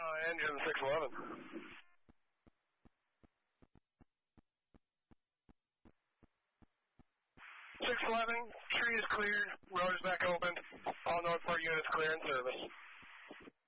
Engine 611. 611, tree is cleared, road is back open, all North Port units clear in service.